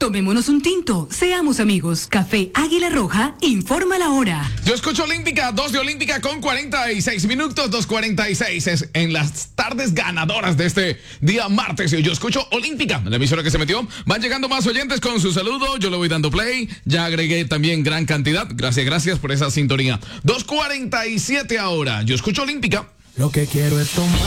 Tomémonos un tinto, seamos amigos. Café Águila Roja, informa la hora. Yo escucho Olímpica, 2 de Olímpica con 46 minutos, 2:46 es en las tardes ganadoras de este día martes. Yo escucho Olímpica, la emisora que se metió. Van llegando más oyentes con su saludo, yo le voy dando play. Ya agregué también gran cantidad. Gracias por esa sintonía. 2:47 ahora. Yo escucho Olímpica. Lo que quiero es tomar.